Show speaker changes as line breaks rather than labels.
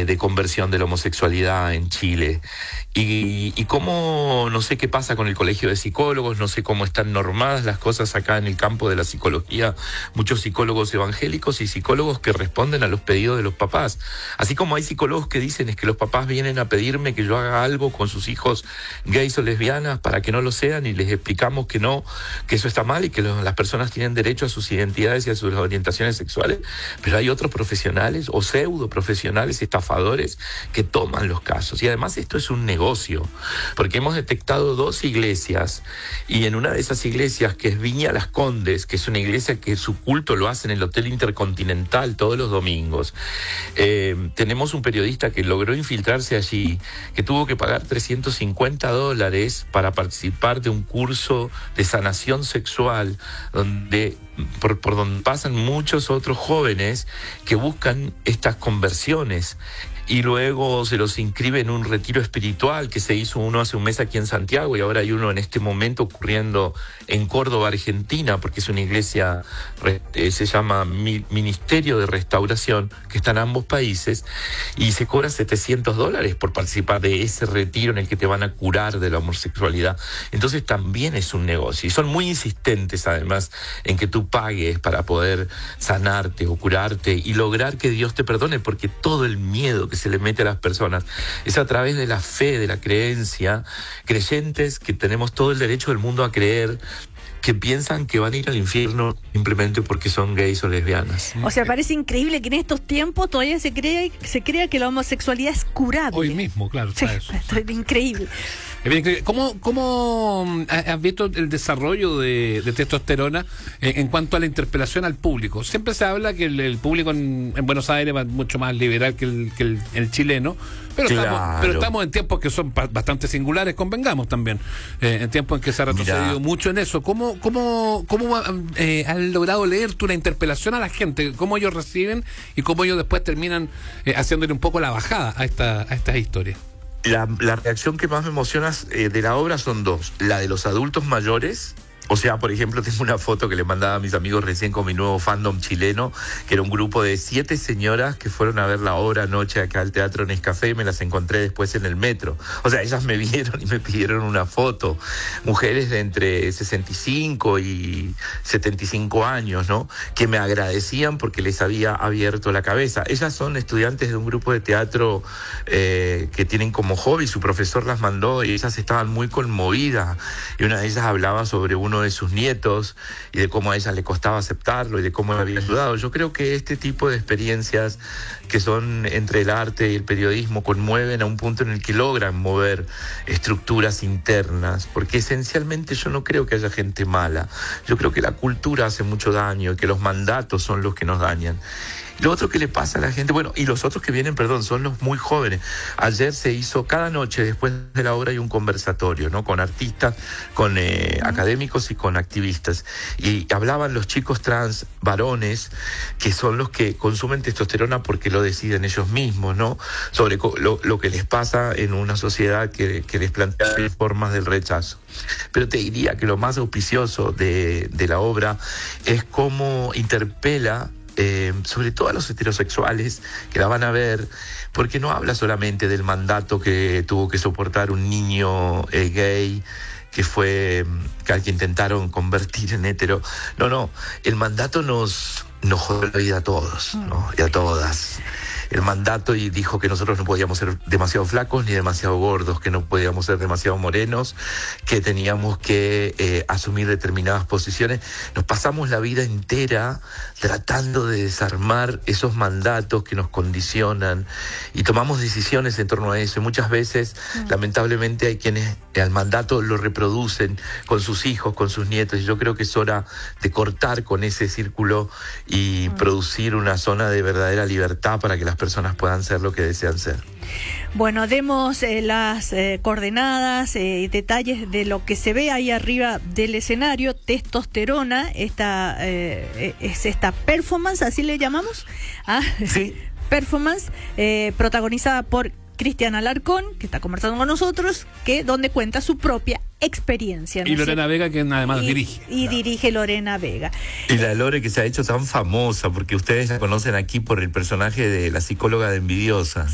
de conversión de la homosexualidad en Chile. Y cómo, no sé qué pasa con el colegio de psicólogos, no sé cómo están normadas las cosas acá en el campo de la psicología, muchos psicólogos evangélicos y psicólogos que responden a los pedidos de los papás. Así como hay psicólogos que dicen es que los papás vienen a pedirme que yo haga algo con sus hijos gays o lesbianas para que no lo sean, y les explicamos que no, que eso está mal y que las personas tienen derecho a sus identidades y a sus orientaciones sexuales, pero hay otros profesionales o pseudo profesionales estafadores que toman los casos. Y además esto es un negocio, porque hemos detectado 2 iglesias, y en una de esas iglesias, que es Viña Las Condes, que es una iglesia que su culto lo hace en el Hotel Intercontinental todos los domingos, tenemos un periodista que logró infiltrarse allí, que tuvo que pagar $350 para participar de un curso de sanación sexual donde por donde pasan muchos otros jóvenes que buscan estas conversiones, y luego se los inscribe en un retiro espiritual que se hizo uno hace un mes aquí en Santiago, y ahora hay uno en este momento ocurriendo en Córdoba, Argentina, porque es una iglesia, se llama Ministerio de Restauración, que está en ambos países, y se cobra $700 por participar de ese retiro en el que te van a curar de la homosexualidad. Entonces también es un negocio, y son muy insistentes además en que tú pagues para poder sanarte o curarte y lograr que Dios te perdone, porque todo el miedo que se le mete a las personas es a través de la fe, de la creencia, creyentes que tenemos todo el derecho del mundo a creer, que piensan que van a ir al infierno simplemente porque son gays o lesbianas.
O sea, parece increíble que en estos tiempos todavía se crea que la homosexualidad es curable.
Hoy mismo, claro.
Sí, esto es increíble.
¿Cómo has visto el desarrollo de testosterona en cuanto a la interpelación al público? Siempre se habla que el público en Buenos Aires va mucho más liberal que el chileno, pero,
claro,
estamos en tiempos que son bastante singulares, convengamos también, en tiempos en que se ha retrocedido mucho en eso. ¿Cómo has logrado leer tú la interpelación a la gente? ¿Cómo ellos reciben y cómo ellos después terminan haciéndole un poco la bajada a estas historias?
La reacción que más me emociona de la obra son 2. La de los adultos mayores. O sea, por ejemplo, tengo una foto que le mandaba a mis amigos recién con mi nuevo fandom chileno, que era un grupo de 7 señoras que fueron a ver la obra anoche acá al Teatro Nescafé, y me las encontré después en el metro. O sea, ellas me vieron y me pidieron una foto. Mujeres de entre 65 y 75 años, ¿no? Que me agradecían porque les había abierto la cabeza. Ellas son estudiantes de un grupo de teatro que tienen como hobby, su profesor las mandó, y ellas estaban muy conmovidas. Y una de ellas hablaba sobre uno de sus nietos y de cómo a ella le costaba aceptarlo y de cómo le había ayudado. Yo creo que este tipo de experiencias que son entre el arte y el periodismo conmueven a un punto en el que logran mover estructuras internas, porque esencialmente yo no creo que haya gente mala. Yo creo que la cultura hace mucho daño y que los mandatos son los que nos dañan. Lo otro que le pasa a la gente, bueno, y los otros que vienen, son los muy jóvenes. Ayer se hizo, cada noche después de la obra hay un conversatorio, ¿no? Con artistas, con académicos y con activistas. Y hablaban los chicos trans varones, que son los que consumen testosterona porque lo deciden ellos mismos, ¿no? Sobre lo que les pasa en una sociedad que les plantea formas del rechazo. Pero te diría que lo más auspicioso de la obra es cómo interpela sobre todo a los heterosexuales que la van a ver, porque no habla solamente del mandato que tuvo que soportar un niño gay que al que intentaron convertir en hetero. No, el mandato nos jodió la vida a todos, ¿no? Y a todas. El mandato y dijo que nosotros no podíamos ser demasiado flacos ni demasiado gordos, que no podíamos ser demasiado morenos, que teníamos que asumir determinadas posiciones. Nos pasamos la vida entera tratando de desarmar esos mandatos que nos condicionan y tomamos decisiones en torno a eso. Y muchas veces, lamentablemente, hay quienes al mandato lo reproducen con sus hijos, con sus nietos. Y yo creo que es hora de cortar con ese círculo y producir una zona de verdadera libertad para que las personas puedan ser lo que desean ser.
Bueno, demos las coordenadas y detalles de lo que se ve ahí arriba del escenario. Testosterona, es esta performance, ¿así le llamamos?
Sí.
Performance, protagonizada por Cristian Alarcón, que está conversando con nosotros, donde cuenta su propia experiencia, ¿no?
Y Lorena Vega, que además dirige.
Y dirige Lorena Vega.
Y la Lore, que se ha hecho tan famosa, porque ustedes la conocen aquí por el personaje de la psicóloga de Envidiosa.